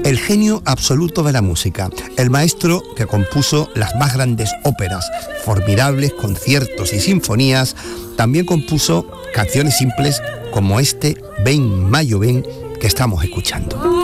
el genio absoluto de la música, el maestro que compuso las más grandes óperas, formidables conciertos y sinfonías, también compuso canciones simples como este Ven Mayo Ven que estamos escuchando.